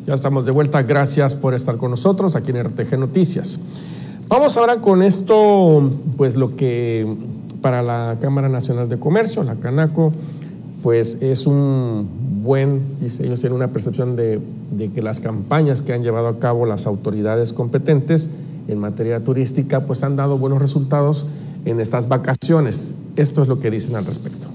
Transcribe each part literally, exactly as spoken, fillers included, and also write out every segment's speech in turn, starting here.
Ya estamos de vuelta, gracias por estar con nosotros aquí en R T G Noticias. Vamos ahora con esto, pues lo que para la Cámara Nacional de Comercio, la Canaco, pues es un buen, dice, ellos tienen una percepción de, de que las campañas que han llevado a cabo las autoridades competentes en materia turística, pues han dado buenos resultados en estas vacaciones. Esto es lo que dicen al respecto.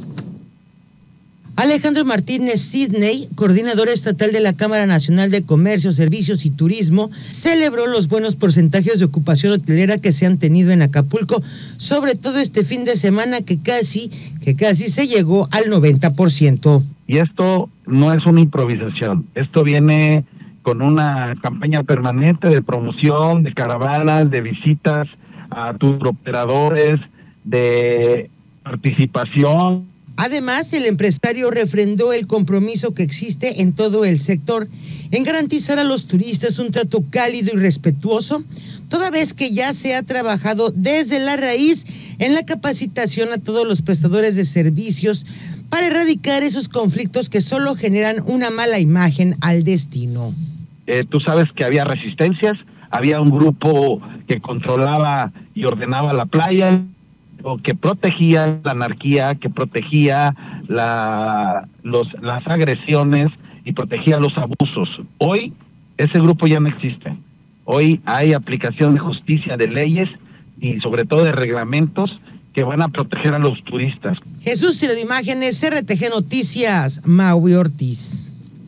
Alejandro Martínez Sidney, coordinador estatal de la Cámara Nacional de Comercio, Servicios y Turismo, celebró los buenos porcentajes de ocupación hotelera que se han tenido en Acapulco, sobre todo este fin de semana que casi, que casi se llegó al noventa por ciento. Y esto no es una improvisación, esto viene con una campaña permanente de promoción, de caravanas, de visitas a turoperadores, de participación. Además, el empresario refrendó el compromiso que existe en todo el sector en garantizar a los turistas un trato cálido y respetuoso, toda vez que ya se ha trabajado desde la raíz en la capacitación a todos los prestadores de servicios para erradicar esos conflictos que solo generan una mala imagen al destino. Eh, tú sabes que había resistencias, había un grupo que controlaba y ordenaba la playa, que protegía la anarquía, que protegía la, los, las agresiones y protegía los abusos. Hoy ese grupo ya no existe. Hoy hay aplicación de justicia, de leyes y sobre todo de reglamentos que van a proteger a los turistas. Jesús Tiro de Imágenes, R T G Noticias, Maui Ortiz.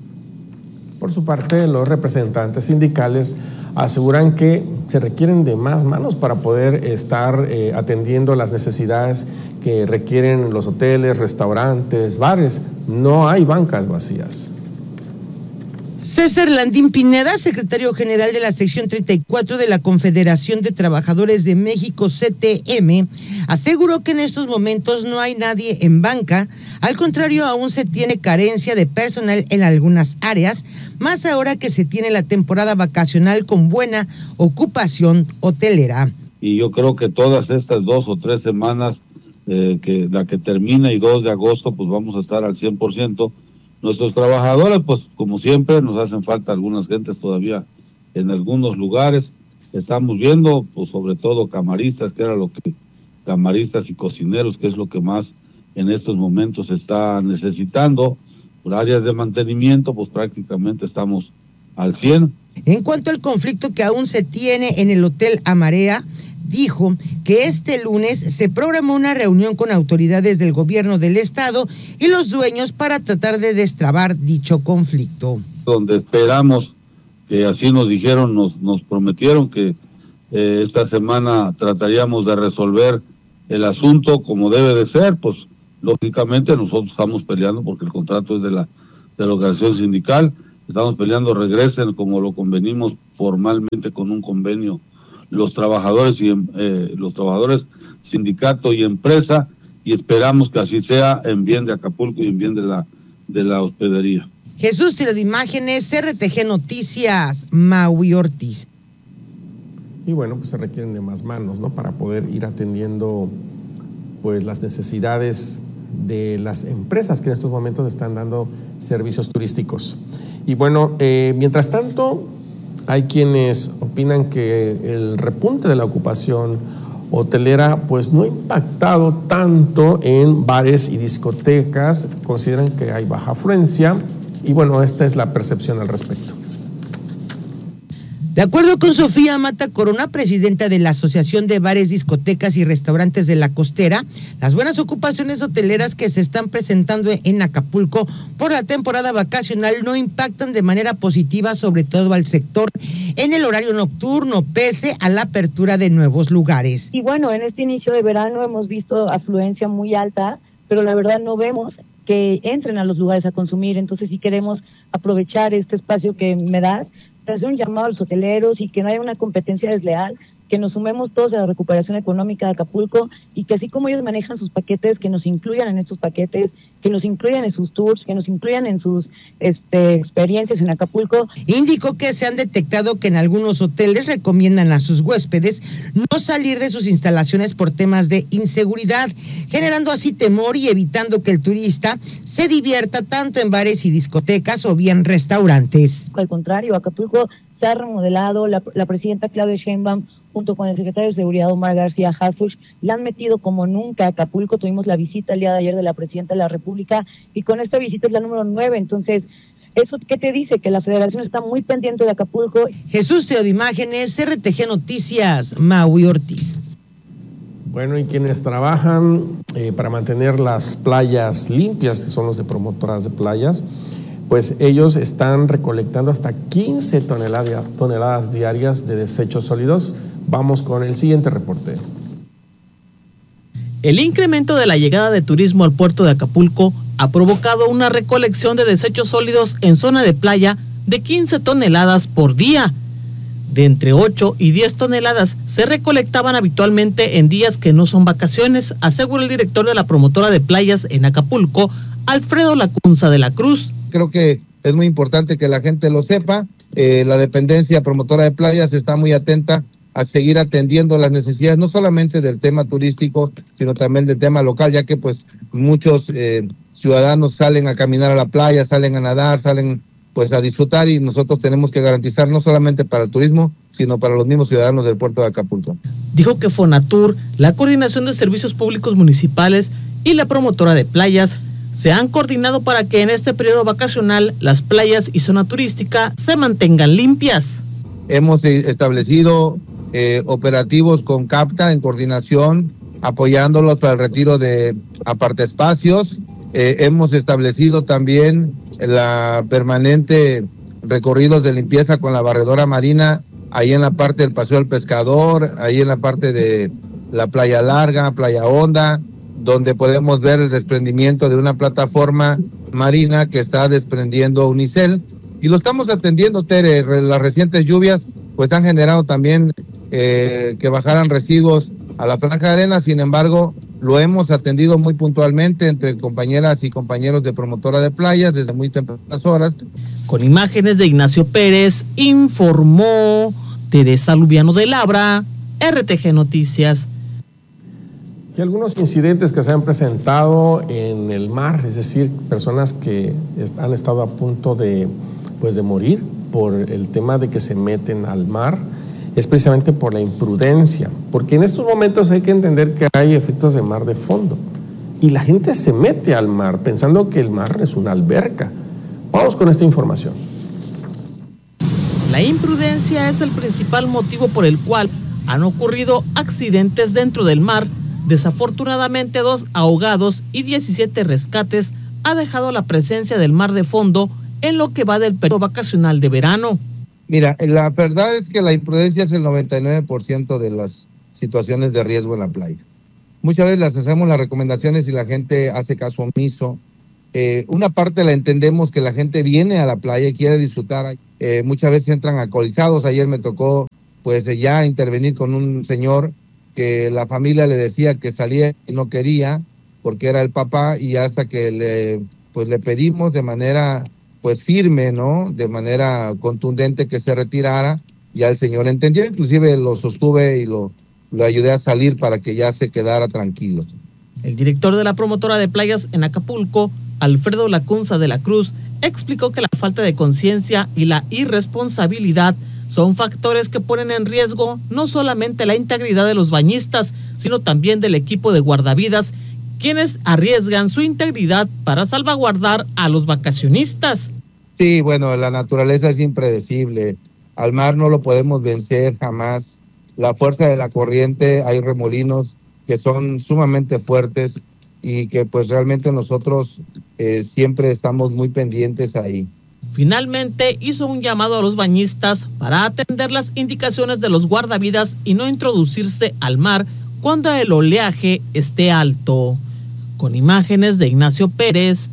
Por su parte, los representantes sindicales aseguran que se requieren de más manos para poder estar eh, atendiendo las necesidades que requieren los hoteles, restaurantes, bares. No hay bancas vacías. César Landín Pineda, secretario general de la sección treinta y cuatro de la Confederación de Trabajadores de México, C T M, aseguró que en estos momentos no hay nadie en banca. Al contrario, aún se tiene carencia de personal en algunas áreas, más ahora que se tiene la temporada vacacional con buena ocupación hotelera. Y yo creo que todas estas dos o tres semanas, eh, que la que termina y dos de agosto, pues vamos a estar al cien por ciento. Nuestros trabajadores, pues como siempre, nos hacen falta algunas gentes todavía en algunos lugares. Estamos viendo, pues sobre todo camaristas, que era lo que, camaristas y cocineros, que es lo que más en estos momentos se está necesitando. Por áreas de mantenimiento, pues prácticamente estamos al cien. En cuanto al conflicto que aún se tiene en el Hotel Amarea, dijo que este lunes se programó una reunión con autoridades del gobierno del estado y los dueños para tratar de destrabar dicho conflicto. Donde esperamos, que así nos dijeron, nos, nos prometieron que eh, esta semana trataríamos de resolver el asunto como debe de ser. Pues lógicamente nosotros estamos peleando porque el contrato es de la, de la organización sindical, estamos peleando regresen como lo convenimos formalmente con un convenio los trabajadores y eh, los trabajadores, sindicato y empresa, y esperamos que así sea en bien de Acapulco y en bien de la de la hospedería. Jesús Tiro de Imágenes, R T G Noticias, Maui Ortiz. Y bueno, pues se requieren de más manos, ¿no? Para poder ir atendiendo pues las necesidades de las empresas que en estos momentos están dando servicios turísticos. Y bueno, eh, mientras tanto, hay quienes opinan que el repunte de la ocupación hotelera pues no ha impactado tanto en bares y discotecas, consideran que hay baja afluencia y bueno, esta es la percepción al respecto. De acuerdo con Sofía Mata Corona, presidenta de la Asociación de Bares, Discotecas y Restaurantes de la Costera, las buenas ocupaciones hoteleras que se están presentando en Acapulco por la temporada vacacional no impactan de manera positiva, sobre todo al sector en el horario nocturno, pese a la apertura de nuevos lugares. Y bueno, en este inicio de verano hemos visto afluencia muy alta, pero la verdad no vemos que entren a los lugares a consumir. Entonces, si queremos aprovechar este espacio que me das, hacer un llamado a los hoteleros y que no haya una competencia desleal, que nos sumemos todos a la recuperación económica de Acapulco y que así como ellos manejan sus paquetes, que nos incluyan en estos paquetes, que nos incluyan en sus tours, que nos incluyan en sus este, experiencias en Acapulco. Indicó que se han detectado que en algunos hoteles recomiendan a sus huéspedes no salir de sus instalaciones por temas de inseguridad, generando así temor y evitando que el turista se divierta tanto en bares y discotecas o bien restaurantes. Al contrario, Acapulco se ha remodelado, la, la presidenta Claudia Sheinbaum junto con el secretario de Seguridad Omar García Harfuch le han metido como nunca a Acapulco. Tuvimos la visita el día de ayer de la presidenta de la República y con esta visita es la número nueve, entonces ¿eso qué te dice? Que la federación está muy pendiente de Acapulco. Jesús Teo de Imágenes, R T G Noticias, Maui Ortiz. Bueno, y quienes trabajan eh, para mantener las playas limpias, que son los de promotoras de playas, pues ellos están recolectando hasta quince toneladas, toneladas diarias de desechos sólidos. Vamos con el siguiente reporte. El incremento de la llegada de turismo al puerto de Acapulco ha provocado una recolección de desechos sólidos en zona de playa de quince toneladas por día. De entre ocho y diez toneladas se recolectaban habitualmente en días que no son vacaciones, asegura el director de la promotora de playas en Acapulco, Alfredo Lacunza de la Cruz. Creo que es muy importante que la gente lo sepa. Eh, la dependencia promotora de playas está muy atenta a seguir atendiendo las necesidades, no solamente del tema turístico, sino también del tema local, ya que pues muchos eh, ciudadanos salen a caminar a la playa, salen a nadar, salen pues a disfrutar y nosotros tenemos que garantizar no solamente para el turismo, sino para los mismos ciudadanos del puerto de Acapulco. Dijo que Fonatur, la Coordinación de Servicios Públicos Municipales y la promotora de playas se han coordinado para que en este periodo vacacional las playas y zona turística se mantengan limpias. Hemos establecido eh, operativos con CAPTA en coordinación, apoyándolos para el retiro de apartaespacios. Eh, hemos establecido también la permanente recorridos de limpieza con la barredora marina, ahí en la parte del Paseo del Pescador, ahí en la parte de la Playa Larga, Playa Honda, donde podemos ver el desprendimiento de una plataforma marina que está desprendiendo unicel, y lo estamos atendiendo, Tere. Las recientes lluvias pues han generado también eh, que bajaran residuos a la franja de arena. Sin embargo, lo hemos atendido muy puntualmente entre compañeras y compañeros de promotora de playas desde muy tempranas horas. Con imágenes de Ignacio Pérez, informó Teresa Lubiano de Labra, R T G Noticias. Y algunos incidentes que se han presentado en el mar, es decir, personas que han estado a punto de, pues, de morir por el tema de que se meten al mar, es precisamente por la imprudencia, porque en estos momentos hay que entender que hay efectos de mar de fondo y la gente se mete al mar pensando que el mar es una alberca. Vamos con esta información. La imprudencia es el principal motivo por el cual han ocurrido accidentes dentro del mar. Desafortunadamente, dos ahogados y diecisiete rescates ha dejado la presencia del mar de fondo en lo que va del periodo vacacional de verano. Mira, la verdad es que la imprudencia es el noventa y nueve por ciento de las situaciones de riesgo en la playa. Muchas veces les hacemos las recomendaciones y la gente hace caso omiso. Eh, una parte la entendemos, que la gente viene a la playa y quiere disfrutar. Eh, muchas veces entran alcoholizados. Ayer me tocó pues ya intervenir con un señor que la familia le decía que salía y no quería porque era el papá, y hasta que le pues le pedimos de manera pues firme, ¿no? De manera contundente que se retirara, ya el señor entendió, inclusive lo sostuve y lo, lo ayudé a salir para que ya se quedara tranquilo. El director de la promotora de playas en Acapulco, Alfredo Lacunza de la Cruz, explicó que la falta de conciencia y la irresponsabilidad son factores que ponen en riesgo no solamente la integridad de los bañistas, sino también del equipo de guardavidas, quienes arriesgan su integridad para salvaguardar a los vacacionistas. Sí, bueno, la naturaleza es impredecible. Al mar no lo podemos vencer jamás. La fuerza de la corriente, hay remolinos que son sumamente fuertes y que pues realmente nosotros eh, siempre estamos muy pendientes ahí. Finalmente hizo un llamado a los bañistas para atender las indicaciones de los guardavidas y no introducirse al mar cuando el oleaje esté alto. Con imágenes de Ignacio Pérez,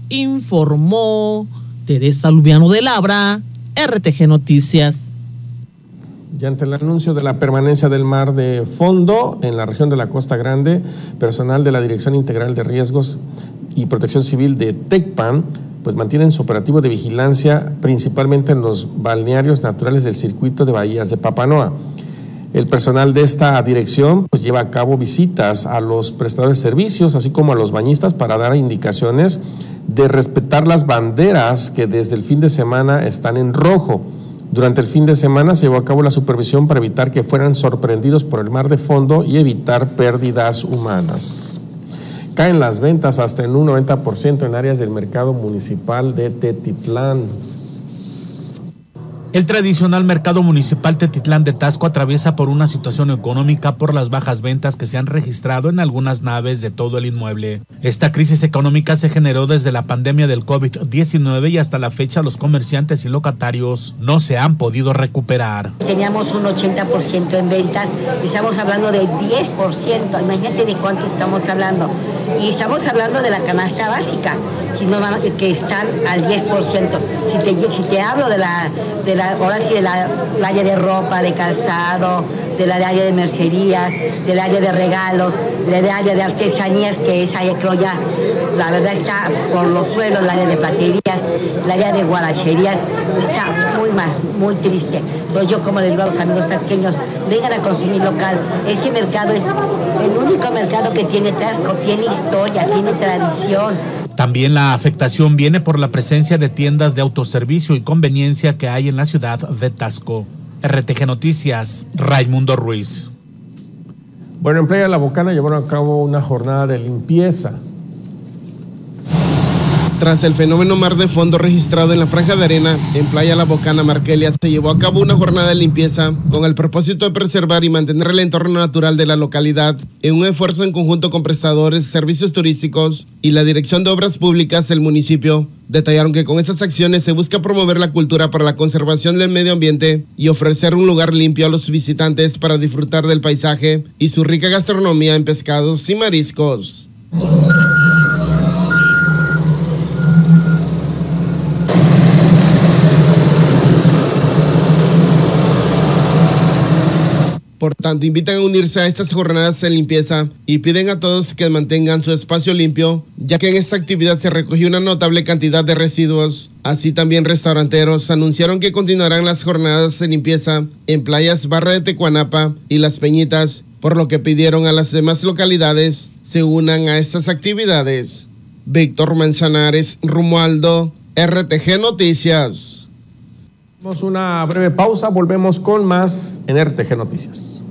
informó Teresa Lubiano de Labra, R T G Noticias. Y ante el anuncio de la permanencia del mar de fondo en la región de la Costa Grande, personal de la Dirección Integral de Riesgos y Protección Civil de TECPAN pues mantienen su operativo de vigilancia principalmente en los balnearios naturales del circuito de bahías de Papanoa. El personal de esta dirección pues lleva a cabo visitas a los prestadores de servicios, así como a los bañistas, para dar indicaciones de respetar las banderas que desde el fin de semana están en rojo. Durante el fin de semana se llevó a cabo la supervisión para evitar que fueran sorprendidos por el mar de fondo y evitar pérdidas humanas. Caen las ventas hasta en un noventa por ciento en áreas del mercado municipal de Tetitlán. El tradicional mercado municipal Tetitlán de Taxco atraviesa por una situación económica por las bajas ventas que se han registrado en algunas naves de todo el inmueble. Esta crisis económica se generó desde la pandemia del COVID diecinueve y hasta la fecha los comerciantes y locatarios no se han podido recuperar. Teníamos un ochenta por ciento en ventas, estamos hablando de diez por ciento, imagínate de cuánto estamos hablando. Y estamos hablando de la canasta básica, si no van, que están al diez por ciento. Si te, si te hablo de la, de la ahora sí, del área de ropa, de calzado, del área de mercerías, del área de regalos, del área de artesanías, que esa creo ya, la verdad está por los suelos, el área de platerías, el área de guaracherías, está muy mal, muy triste. Entonces yo, como les digo a los amigos tasqueños, vengan a consumir local. Este mercado es el único mercado que tiene Taxco, tiene historia, tiene tradición. También la afectación viene por la presencia de tiendas de autoservicio y conveniencia que hay en la ciudad de Taxco. R T G Noticias, Raimundo Ruiz. Bueno, en Playa La Bocana llevaron a cabo una jornada de limpieza. Tras el fenómeno mar de fondo registrado en la franja de arena en Playa La Bocana, Marquelia, se llevó a cabo una jornada de limpieza con el propósito de preservar y mantener el entorno natural de la localidad en un esfuerzo en conjunto con prestadores de servicios turísticos y la Dirección de Obras Públicas del municipio. Detallaron que con esas acciones se busca promover la cultura para la conservación del medio ambiente y ofrecer un lugar limpio a los visitantes para disfrutar del paisaje y su rica gastronomía en pescados y mariscos. Por tanto, invitan a unirse a estas jornadas de limpieza y piden a todos que mantengan su espacio limpio, ya que en esta actividad se recogió una notable cantidad de residuos. Así también restauranteros anunciaron que continuarán las jornadas de limpieza en playas Barra de Tecuanapa y Las Peñitas, por lo que pidieron a las demás localidades se unan a estas actividades. Víctor Manzanares, Romualdo, R T G Noticias. Una breve pausa, volvemos con más en R T G Noticias.